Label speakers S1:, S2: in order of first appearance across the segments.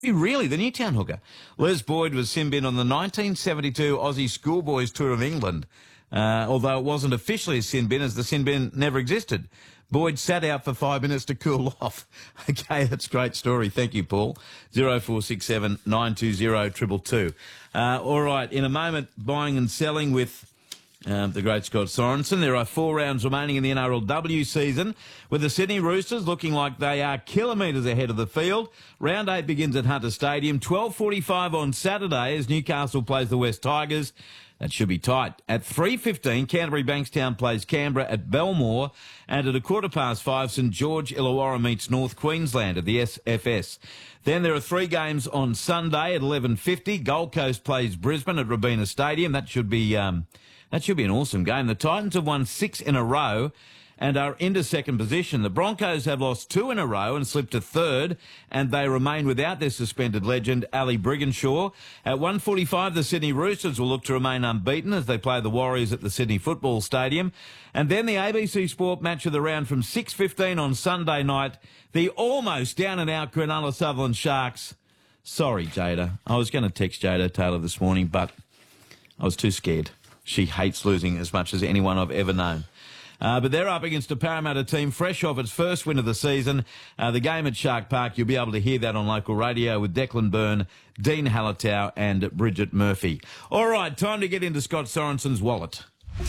S1: Really, the Newtown hooker. Les Boyd was sin bin on the 1972 Aussie Schoolboys Tour of England, although it wasn't officially a sin bin as the sin bin never existed. Boyd sat out for 5 minutes to cool off. Okay, that's a great story. Thank you, Paul. 0467 920 222. All right, in a moment, buying and selling with the great Scott Sorensen. There are 4 rounds remaining in the NRLW season, with the Sydney Roosters looking like they are kilometres ahead of the field. Round 8 begins at Hunter Stadium, 12:45 on Saturday as Newcastle plays the West Tigers. That should be tight. At 3:15, Canterbury Bankstown plays Canberra at Belmore, and at 5:15, St George Illawarra meets North Queensland at the SFS. Then there are 3 games on Sunday at 11:50. Gold Coast plays Brisbane at Robina Stadium. That should be an awesome game. The Titans have won 6 in a row and are into second position. The Broncos have lost 2 in a row and slipped to third, and they remain without their suspended legend, Ali Brigginshaw. At 1:45, the Sydney Roosters will look to remain unbeaten as they play the Warriors at the Sydney Football Stadium. And then the ABC Sport match of the round from 6:15 on Sunday night, the almost down-and-out Cronulla Sutherland Sharks. Sorry, Jada. I was going to text Jada Taylor this morning, but I was too scared. She hates losing as much as anyone I've ever known. But they're up against a Parramatta team fresh off its first win of the season. The game at Shark Park, you'll be able to hear that on local radio with Declan Byrne, Dean Hallertau and Bridget Murphy. All right, time to get into Scott Sorensen's wallet.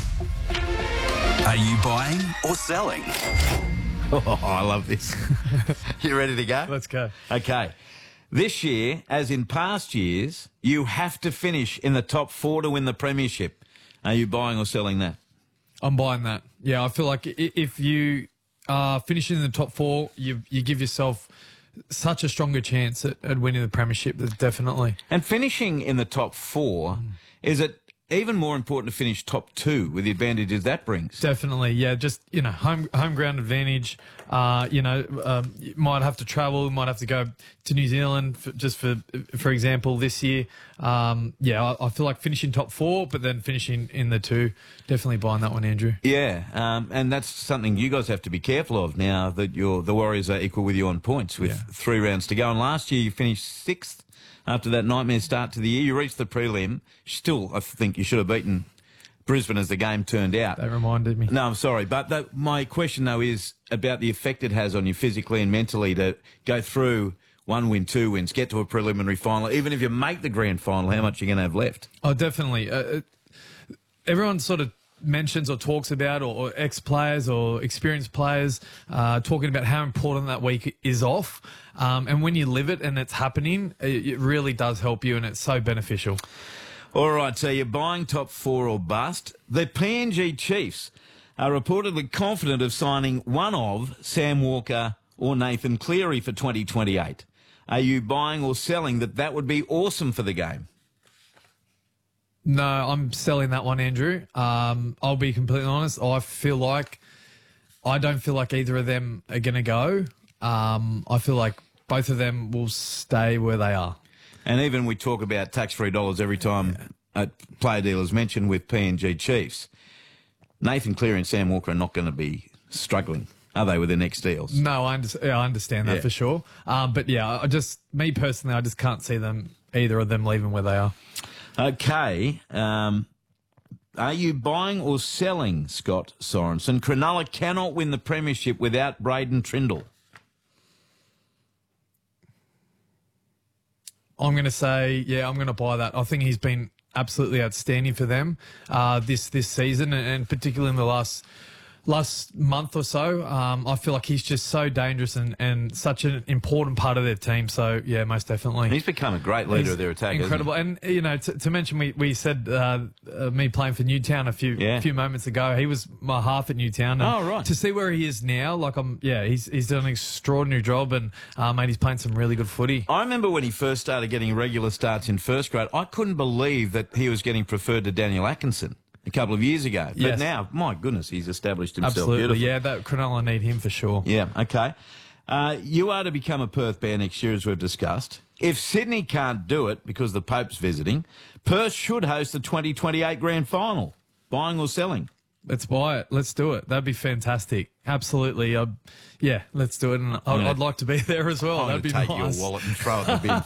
S2: Are you buying or selling?
S1: Oh, I love this. You ready to go?
S3: Let's go.
S1: Okay. This year, as in past years, you have to finish in the top 4 to win the premiership. Are you buying or selling that?
S3: I'm buying that. Yeah, I feel like if you are finishing in the top 4, you give yourself such a stronger chance at winning the premiership, definitely.
S1: And finishing in the top 4, is it even more important to finish top 2 with the advantages that brings?
S3: Definitely, yeah. Just, home ground advantage. You might have to travel, might have to go to New Zealand, for example, this year. I feel like finishing top 4, but then finishing in the 2, definitely buying that one, Andrew.
S1: Yeah, and that's something you guys have to be careful of now that the Warriors are equal with you on points with 3 rounds to go. And last year you finished 6th. After that nightmare start to the year, you reached the prelim. Still, I think you should have beaten Brisbane as the game turned out.
S3: That reminded me.
S1: No, I'm sorry. But my question, though, is about the effect it has on you physically and mentally to go through 1 win, 2 wins, get to a preliminary final. Even if you make the grand final, how much are you going to have left?
S3: Oh, definitely. Everyone sort of mentions or talks about, or ex-players or experienced players talking about how important that week is off. And when you live it and it's happening, it really does help you, and it's so beneficial.
S1: All right, so you're buying top 4 or bust. The PNG Chiefs are reportedly confident of signing one of Sam Walker or Nathan Cleary for 2028. Are you buying or selling that would be awesome for the game?
S3: No, I'm selling that one, Andrew. I'll be completely honest. I don't feel like either of them are going to go. I feel like both of them will stay where they are.
S1: And even we talk about tax-free dollars every time a player deal is mentioned with PNG Chiefs. Nathan Cleary and Sam Walker are not going to be struggling, are they, with their next deals?
S3: No, I understand that for sure. But yeah, me personally, I just can't see either of them leaving where they are.
S1: Okay. Are you buying or selling Scott Sorensen? Cronulla cannot win the premiership without Braden Trindle.
S3: I'm going to say, I'm going to buy that. I think he's been absolutely outstanding for them this season, and particularly in the last month or so. I feel like he's just so dangerous and such an important part of their team. So, yeah, most definitely.
S1: He's become a great leader of their attack.
S3: Incredible. And, to mention, we said me playing for Newtown a few moments ago. He was my half at Newtown. And
S1: right.
S3: To see where he is now, he's done an extraordinary job, and, mate, he's playing some really good footy.
S1: I remember when he first started getting regular starts in first grade, I couldn't believe that he was getting preferred to Daniel Atkinson a couple of years ago.
S3: Yes.
S1: But now, my goodness, he's established himself
S3: Absolutely,
S1: beautifully.
S3: yeah, that Cronulla need him for sure.
S1: Yeah, okay. You are to become a Perth Bear next year, as we've discussed. If Sydney can't do it because the Pope's visiting, Perth should host the 2028 Grand Final. Buying or selling?
S3: Let's buy it. Let's do it. That'd be fantastic. Absolutely. Let's do it. And I'd like to be there as well.
S1: I'm
S3: That'd be
S1: take
S3: nice.
S1: your wallet and throw it in the bin.